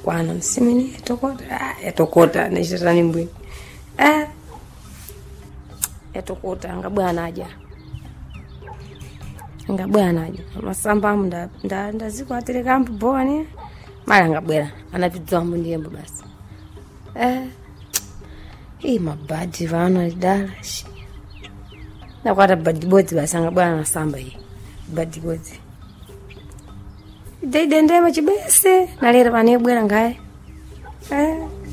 kwana msimini etokota nechitani mbwini etokota ngabwanaja masambamu ndazikwatireka mbuboni mara ngabwera anapitidzwambo ndiyembo basi mabhadhi vana idala nakwata bhadhi bodzi basi angabwera nasamba iyi bhadhi bodzi deidendema chibese nalera vanebwera ngaye